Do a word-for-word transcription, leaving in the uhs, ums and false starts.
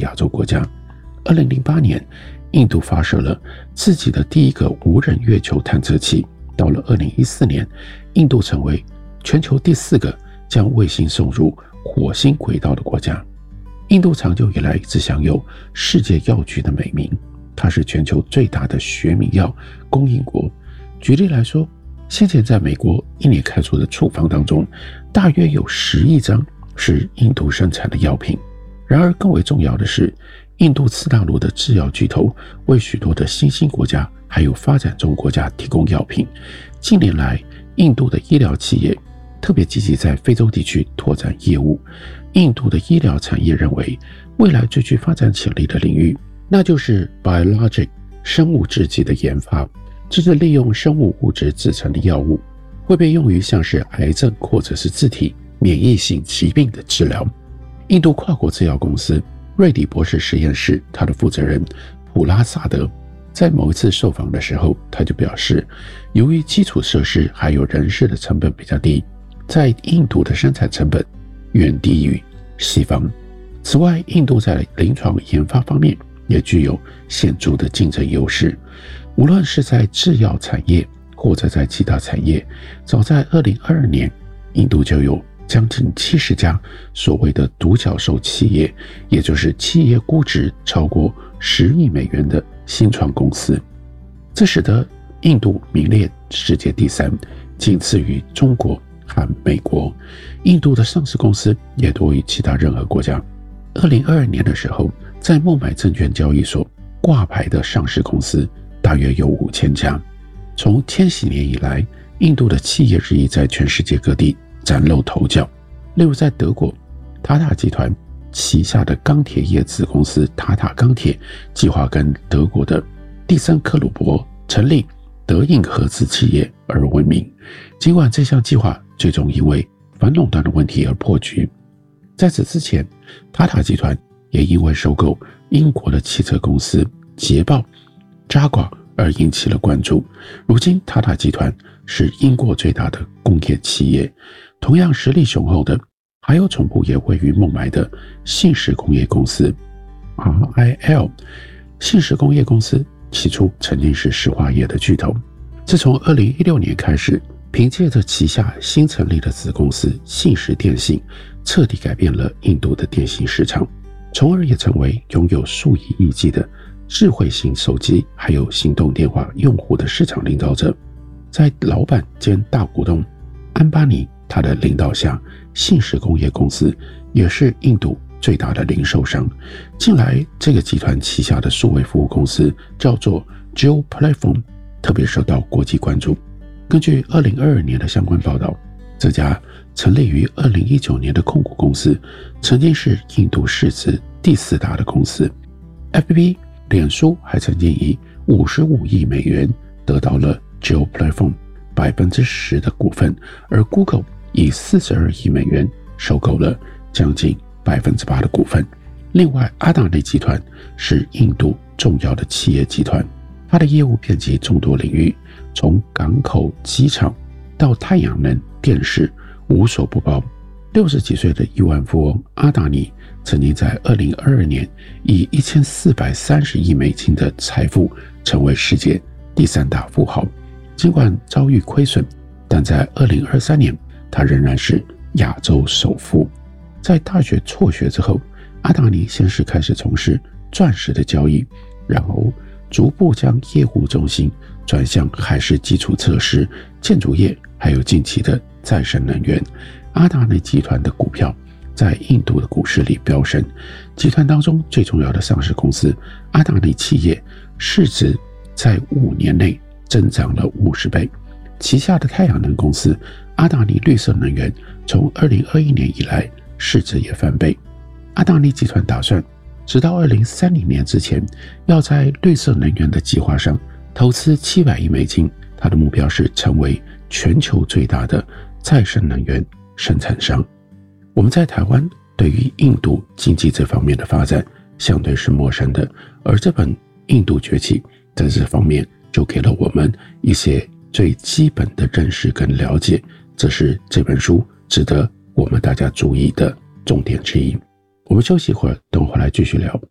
亚洲国家。二零零八年，印度发射了自己的第一个无人月球探测器。到了二零一四年，印度成为全球第四个将卫星送入火星轨道的国家。印度长久以来一直享有世界药局的美名，它是全球最大的学名药供应国。举例来说，先前在美国一年开出的处方当中，大约有十亿张是印度生产的药品。然而更为重要的是，印度次大陆的制药巨头为许多的新兴国家还有发展中国家提供药品。近年来，印度的医疗企业特别积极在非洲地区拓展业务。印度的医疗产业认为，未来最具发展潜力的领域，那就是 biologic 生物制剂的研发。这是利用生物物质制成的药物，会被用于像是癌症或者是自体免疫性疾病的治疗。印度跨国制药公司瑞迪博士实验室，他的负责人普拉萨德在某一次受访的时候，他就表示，由于基础设施还有人事的成本比较低，在印度的生产成本远低于西方。此外，印度在临床研发方面也具有显著的竞争优势。无论是在制药产业或者在其他产业，早在二零二二年，印度就有将近七十家所谓的独角兽企业，也就是企业估值超过十亿美元的新创公司。这使得印度名列世界第三，仅次于中国和美国。印度的上市公司也多于其他任何国家。二零二二年的时候，在孟买证券交易所挂牌的上市公司大约有五千家。从千禧年以来，印度的企业日益在全世界各地崭露头角。例如在德国，塔塔集团旗下的钢铁业子公司塔塔钢铁计划跟德国的蒂森克虏伯成立德印合资企业而闻名。尽管这项计划最终因为反垄断的问题而破局，在此之前，塔塔集团也因为收购英国的汽车公司捷豹 Jaguar 而引起了关注。如今塔塔集团是英国最大的工业企业。同样实力雄厚的还有总部也位于孟买的信实工业公司 R I L。 信实工业公司起初曾经是石化业的巨头，自从二零一六年开始，凭借着旗下新成立的子公司信实电信，彻底改变了印度的电信市场，从而也成为拥有数以亿计的智慧型手机还有行动电话用户的市场领导者。在老板兼大股东安巴尼他的领导下，信实工业公司也是印度最大的零售商。近来这个集团旗下的数位服务公司叫做 Jio Platform， 特别受到国际关注。根据二零二二年的相关报道，这家成立于二零一九年的控股公司曾经是印度市值第四大的公司。 F B B 脸书还曾经以五十五亿美元得到了 Jio Platform 百分之十的股份，而 Google 以四十二亿美元收购了将近百分之八的股份。另外，阿达内集团是印度重要的企业集团，它的业务遍及众多领域，从港口、机场到太阳能、电视，无所不包。六十几岁的亿万富翁阿达尼曾经在二零二二年以一千四百三十亿美金的财富成为世界第三大富豪。尽管遭遇亏损，但在二零二三年他仍然是亚洲首富。在大学辍学之后，阿达尼先是开始从事钻石的交易，然后逐步将业务重心转向海事基础设施、建筑业，还有近期的再生能源。阿达内集团的股票在印度的股市里飙升，集团当中最重要的上市公司阿达内企业市值在五年内增长了五十倍。旗下的太阳能公司阿达尼绿色能源从二零二一年以来市值也翻倍。阿达尼集团打算直到二零三零年之前，要在绿色能源的计划上投资七百亿美金，它的目标是成为全球最大的再生能源生产商。我们在台湾对于印度经济这方面的发展相对是陌生的，而这本《印度崛起》在这方面就给了我们一些最基本的认识跟了解，这是这本书值得我们大家注意的重点之一。我们休息一会儿，等回来继续聊。